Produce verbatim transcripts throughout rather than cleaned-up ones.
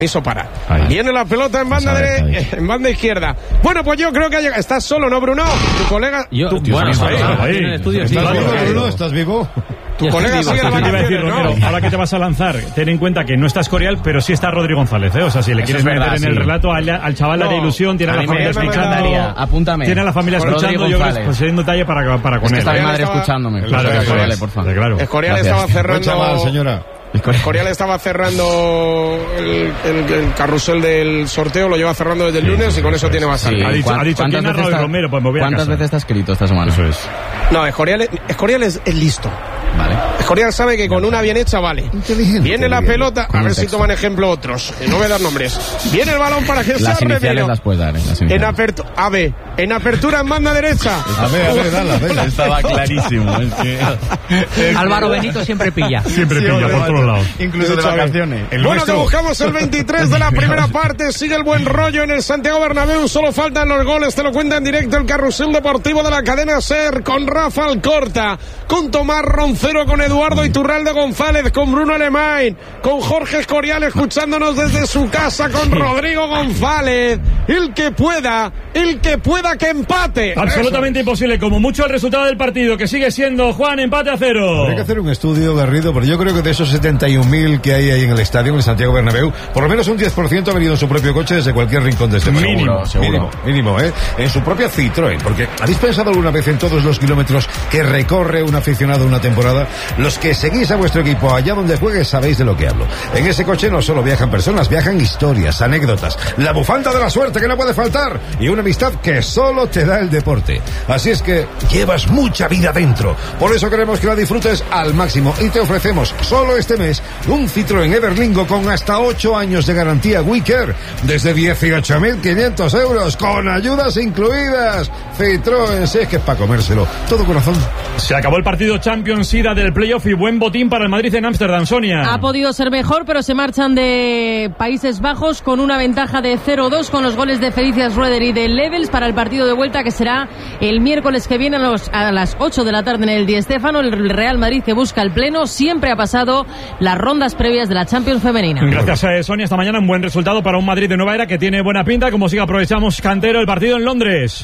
Eso para. Ahí. Viene la pelota en banda de, en banda izquierda. Bueno, pues yo creo que ha llegado. Estás solo, ¿no, Bruno? Tu colega. Yo, tu, bueno, bueno, ahí, ahí. ahí en el estudio. Sí, ¿Estás sí, vivo, sí. Bruno? ¿Estás vivo? Tu colega sigue la Te iba a decir, vacaciones, Romero, ¿no? ahora que te vas a lanzar, ten en cuenta que no está Escorial, pero sí está Rodri González, ¿eh? O sea, si le Eso quieres es meter verdad, en el sí. relato al, al chaval No, de ilusión, tiene a A la mí familia me escuchando. encantaría, apúntame. Tiene a la familia Rodri escuchando, yo creo González. que sería un detalle para, para con él. Está mi ¿eh? madre estaba- escuchándome. Claro, Claro, eso vale, es. por favor. Claro. Escorial Gracias. estaba Buen chaval, cerrando. señora. Escorial estaba cerrando el, el- el carrusel del sorteo, lo lleva cerrando desde el lunes y con eso tiene bastante. Sí. Ha dicho, ¿Cuán- ha dicho cuántas ¿quién ha veces Rodri está- Romero? Pues me voy a ¿Cuántas casa. veces está escrito esta semana? Eso es. No, Escorial, Escorial es, es listo. Vale. Escorial sabe que con una bien hecha vale. Inteligente, Viene la bien. pelota, Con a un ver si texto. toman ejemplo otros. Eh, No voy a dar nombres. Viene el balón para que sea Las iniciales Remiro. las puedes dar, ¿eh? Las En iniciales. apertura, a ver, en apertura en banda derecha. A ver, a ver, dale, a ver. Estaba clarísimo. Es que... Álvaro Benito siempre pilla. Siempre pilla por todos lados. Incluso de vacaciones. El Bueno, nuestro- que buscamos el veintitrés de la primera parte. Sigue el buen rollo en el Santiago Bernabéu. Solo faltan los goles. Te lo cuenta en directo el carrusel deportivo de la cadena SER. Con Rafa Alcorta, con Tomás Roncero, con Eduardo Iturralde González, con Bruno Alemán, con Jorge Escorial escuchándonos desde su casa, con Rodrigo González. El que pueda, el que pueda que empate. Absolutamente imposible, como mucho el resultado del partido, que sigue siendo, Juan, empate a cero. Habría que hacer un estudio, Garrido, pero yo creo que de esos setenta y un mil que hay ahí en el estadio, en el Santiago Bernabéu, por lo menos un diez por ciento ha venido en su propio coche desde cualquier rincón de este país. Mínimo, seguro. Mínimo, mínimo, ¿eh? En su propia Citroën, porque ¿habéis pensado alguna vez en todos los kilómetros que recorre un aficionado una temporada? Los que seguís a vuestro equipo allá donde juegue sabéis de lo que hablo. En ese coche no solo viajan personas, viajan historias, anécdotas, la bufanda de la suerte que no puede faltar y una amistad que solo te da el deporte. Así es que llevas mucha vida dentro. Por eso queremos que la disfrutes al máximo y te ofrecemos solo este mes un Citroën Everlingo con hasta ocho años de garantía WeCare desde dieciocho mil quinientos euros con ayudas incluidas. Citroën, si es que es para comérselo. Todo corazón. Se acabó el partido Champions ida del playoff y buen botín para el Madrid en Ámsterdam, Sonia. Ha podido ser mejor, pero se marchan de Países Bajos con una ventaja de cero dos con los goles de Felicias Rueder y de Levels para el partido de vuelta que será el miércoles que viene a, los, a las ocho de la tarde en el Di Stéfano. El Real Madrid que busca el pleno siempre ha pasado las rondas previas de la Champions femenina. Gracias, eh, Sonia. Esta mañana un buen resultado para un Madrid de nueva era que tiene buena pinta. Como sigue, aprovechamos Cantero el partido en Londres.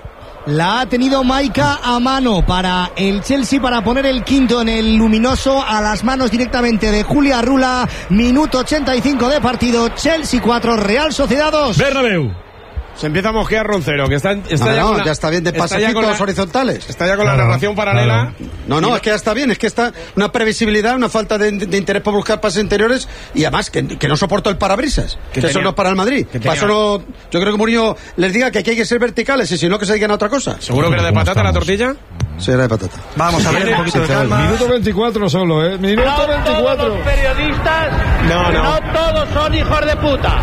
La ha tenido Maika a mano para el Chelsea para poner el quinto en el luminoso a las manos directamente de Julia Rula. Minuto ochenta y cinco de partido. Chelsea cuatro, Real Sociedad dos. Bernabéu. Se empieza a mosquear Roncero, que está, está No, ya, no, con la, ya está bien de está ya con pasecitos la- horizontales. Está ya con Claro, la narración paralela. claro. No, no, es que ya está bien, es que está una previsibilidad, una falta de, de interés por buscar pases interiores y además que, que no soporto el parabrisas, que, tenía- eso no es para el Madrid. que Para tenía- eso no, yo creo que Mourinho les diga que aquí hay que ser verticales y si no que se dediquen a otra cosa. ¿Seguro que era de ¿Cómo patata la estamos? tortilla? Sí, era de patata. Vamos a ver un poquito de calma. Minuto veinticuatro solo, ¿eh? Minuto No todos veinticuatro. los periodistas, No, no. no todos son hijos de puta.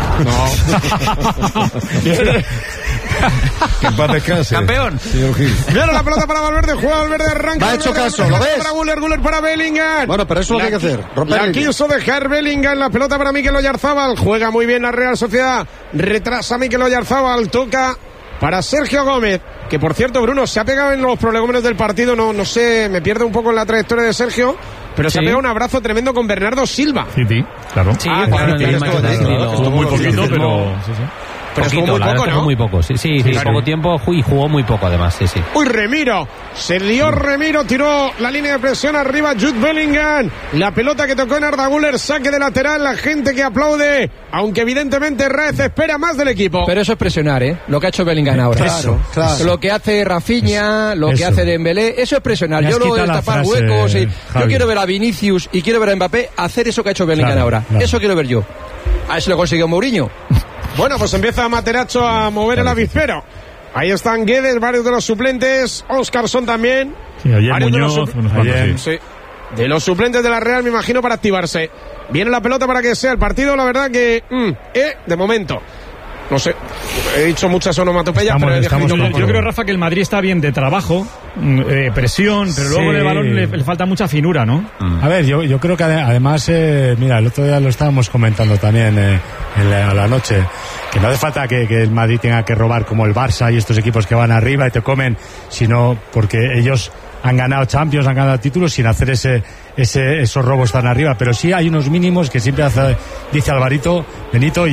Que en paz descanse. Campeón. Señor Gil. Viene la pelota para Valverde, juega Valverde, arranca. Va hecho Valverde, caso, ¿lo ves? Para Guller, Guller para Bellingham. Bueno, pero eso es lo que hay que La- hacer, romper La el- quiso dejar Bellingham, la pelota para Mikel Oyarzábal, juega muy bien la Real Sociedad, retrasa Mikel Oyarzábal, toca para Sergio Gómez, que por cierto, Bruno, se ha pegado en los prolegómenos del partido, no, no sé, me pierdo un poco en la trayectoria de Sergio, pero se ha Sí. pegado un abrazo tremendo con Bernardo Silva. Sí, sí, claro. Sí, Ah, jugaron claro, en el claro, Manchester estuvo- City, lo- estuvo Muy lo poquito, firmó. pero... Sí, sí. Pero estuvo Poquito, muy la poco, verdad es que ¿no? fue muy poco. Sí, sí, sí, Claro. poco tiempo y jugó muy poco además, sí, sí. Uy, Remiro, se lió Remiro, tiró la línea de presión arriba Jude Bellingham, la pelota que tocó en Arda Güler, saque de lateral, la gente que aplaude, aunque evidentemente Rez espera más del equipo. Pero eso es presionar, ¿eh? Lo que ha hecho Bellingham ahora. Claro, claro. Lo que hace Rafinha, lo Eso. que hace Dembélé, eso es presionar. Me has Yo lo de quitado la tapar frase, huecos y Javi. yo quiero ver a Vinicius y quiero ver a Mbappé hacer eso que ha hecho Bellingham Claro, ahora. claro. Eso quiero ver yo. A ver si lo consiguió Mourinho. Bueno, pues empieza Materacho a mover el avispero. Ahí están Guedes, varios de los suplentes, Oscarson también. Sí, ayer Varios de los Muñoz, supl- unos cuantos, Ayer, sí. sí. De los suplentes de la Real, me imagino, para activarse. Viene la pelota para que sea el partido, la verdad que... Mm, eh, de momento. No sé, he dicho muchas onomatopeyas, Estamos- pero he estamos descrito yo, un poco. yo creo, Rafa, que el Madrid está bien de trabajo, mm, eh, presión, pero luego Sí. en el balón le, le falta mucha finura, ¿no? A ver, yo, yo creo que ade- además, eh, mira, el otro día lo estábamos comentando también eh, en la, a la noche, que no hace falta que, que el Madrid tenga que robar como el Barça y estos equipos que van arriba y te comen, sino porque ellos han ganado Champions, han ganado títulos sin hacer ese, ese esos robos tan arriba, pero sí hay unos mínimos que siempre hace, dice Alvarito Benito.